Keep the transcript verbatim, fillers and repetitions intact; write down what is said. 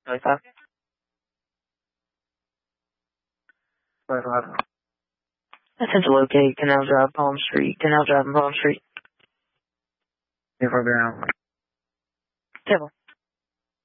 twenty-five. twenty-five. Attempt to locate Canal Drive, Palm Street. Canal Drive and Palm Street. Table.